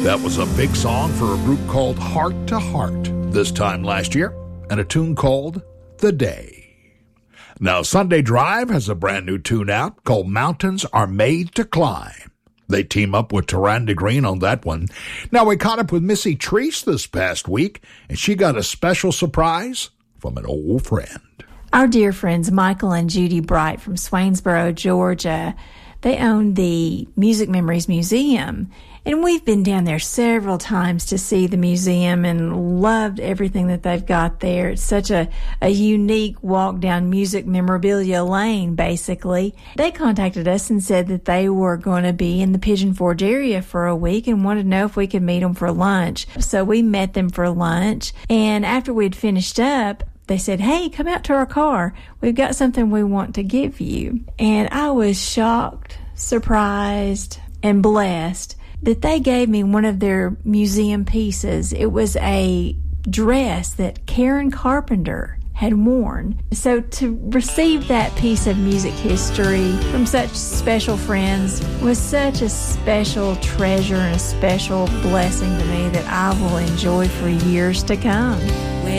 That was a big song for a group called Heart to Heart this time last year, and a tune called The Day. Now, Sunday Drive has a brand new tune out called Mountains Are Made to Climb. They team up with Taranda Green on that one. Now, we caught up with Missy Treese this past week, and she got a special surprise from an old friend. Our dear friends Michael and Judy Bright from Swainsboro, Georgia, they own the Music Memories Museum, and we've been down there several times to see the museum and loved everything that they've got there. It's such a unique walk down music memorabilia lane, basically. They contacted us and said that they were going to be in the Pigeon Forge area for a week and wanted to know if we could meet them for lunch. So we met them for lunch, and after we'd finished up, they said, "Hey, come out to our car. We've got something we want to give you." And I was shocked, surprised, and blessed that they gave me one of their museum pieces. It was a dress that Karen Carpenter had worn. So to receive that piece of music history from such special friends was such a special treasure and a special blessing to me that I will enjoy for years to come.